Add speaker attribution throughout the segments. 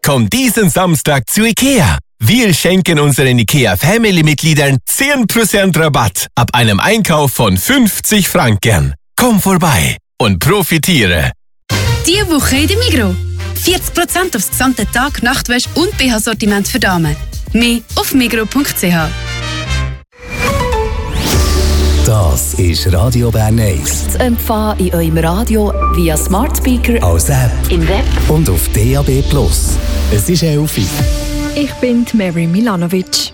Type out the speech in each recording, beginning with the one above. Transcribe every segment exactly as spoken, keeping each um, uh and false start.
Speaker 1: Komm diesen Samstag zu IKEA. Wir schenken unseren IKEA-Family-Mitgliedern zehn Prozent Rabatt ab einem Einkauf von fünfzig Franken. Komm vorbei und profitiere.
Speaker 2: Diese Woche in der Migros. vierzig Prozent aufs gesamte Tag, Nachtwäsche und B H-Sortiment für Damen. Mehr auf migros punkt c h.
Speaker 3: Das ist Radio Bern eins.
Speaker 4: Zu empfangen in eurem Radio via Smart Speaker,
Speaker 3: als App
Speaker 4: im Web
Speaker 3: und auf D A B plus. Es ist elf Uhr.
Speaker 5: Ich bin Mary Milanovic.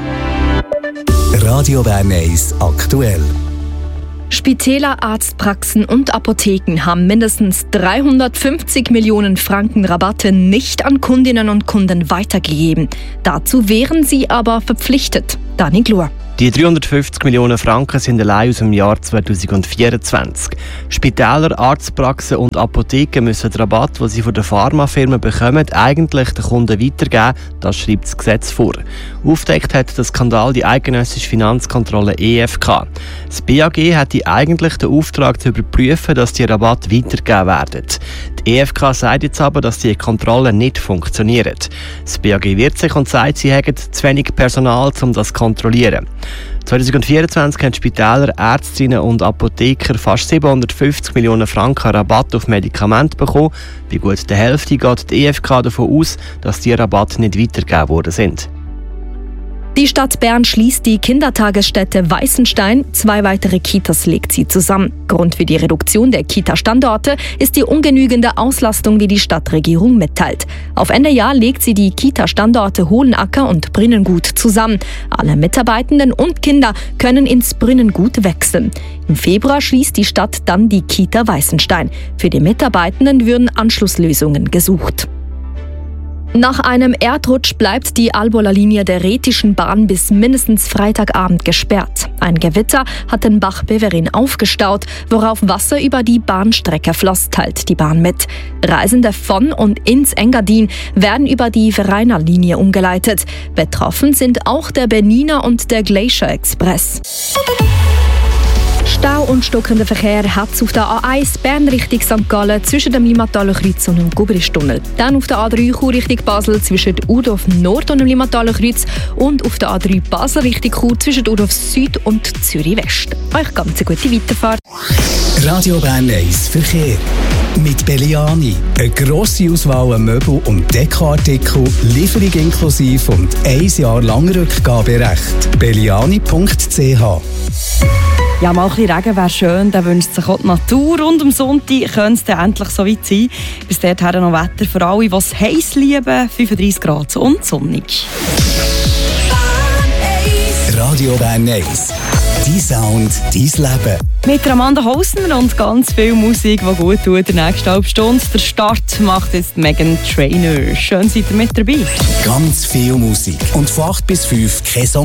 Speaker 3: Radio Bern eins aktuell.
Speaker 5: Spitäler, Arztpraxen und Apotheken haben mindestens dreihundertfünfzig Millionen Franken Rabatte nicht an Kundinnen und Kunden weitergegeben. Dazu wären sie aber verpflichtet. Dani Glur.
Speaker 6: Die dreihundertfünfzig Millionen Franken sind allein aus dem Jahr zweitausendvierundzwanzig. Spitäler, Arztpraxen und Apotheken müssen den Rabatt, den sie von den Pharmafirmen bekommen, eigentlich den Kunden weitergeben. Das schreibt das Gesetz vor. Aufgedeckt hat den Skandal die eidgenössische Finanzkontrolle E F K. Das B A G hatte eigentlich den Auftrag zu überprüfen, dass die Rabatte weitergegeben werden. Die E F K sagt jetzt aber, dass die Kontrollen nicht funktionieren. Das B A G wehrt sich und sagt, sie hätten zu wenig Personal, um das zu kontrollieren. zweitausendvierundzwanzig haben Spitäler, Ärztinnen und Apotheker fast siebenhundertfünfzig Millionen Franken Rabatt auf Medikamente bekommen. Bei gut der Hälfte geht die E F K davon aus, dass die Rabatte nicht weitergegeben worden sind.
Speaker 5: Die Stadt Bern schließt die Kindertagesstätte Weißenstein. Zwei weitere Kitas legt sie zusammen. Grund für die Reduktion der Kita-Standorte ist die ungenügende Auslastung, wie die Stadtregierung mitteilt. Auf Ende Jahr legt sie die Kita-Standorte Hohenacker und Brinnengut zusammen. Alle Mitarbeitenden und Kinder können ins Brinnengut wechseln. Im Februar schließt die Stadt dann die Kita Weißenstein. Für die Mitarbeitenden würden Anschlusslösungen gesucht. Nach einem Erdrutsch bleibt die Albola-Linie der Rhätischen Bahn bis mindestens Freitagabend gesperrt. Ein Gewitter hat den Bach Beverin aufgestaut, worauf Wasser über die Bahnstrecke floss, teilt die Bahn mit. Reisende von und ins Engadin werden über die Vereiner-Linie umgeleitet. Betroffen sind auch der Bernina und der Glacier Express. Stau und stockender Verkehr hat es auf der A eins Bern Richtung Sankt Gallen zwischen dem Limmataler Kreuz und dem Gubristunnel. Dann auf der A drei Chur Richtung Basel zwischen Urdorf Nord und dem Limmataler Kreuz und auf der A drei Basel Richtung Chur zwischen Urdorf Süd und Zürich West. Euch ganz eine gute Weiterfahrt.
Speaker 3: Radio Bern eins Verkehr. Mit Belliani. Eine grosse Auswahl an Möbel- und Dekoartikel, Lieferung inklusive und ein Jahr lang Rückgaberecht. belliani punkt c h.
Speaker 7: Ja, mal ein bisschen Regen wäre schön, dann wünscht sich auch die Natur. Und am Sonntag könnte es dann endlich so weit sein. Bis dahin noch Wetter für alle, die es heiß lieben. fünfunddreissig Grad und sonnig.
Speaker 3: Radio Bern eins. Dein Sound, dein Leben.
Speaker 7: Mit Amanda Hausner und ganz viel Musik, die gut tut in der nächsten halben Stunde. Der Start macht jetzt Meghan Trainor. Schön seid ihr mit dabei.
Speaker 3: Ganz viel Musik. Und von acht bis fünf kein Song.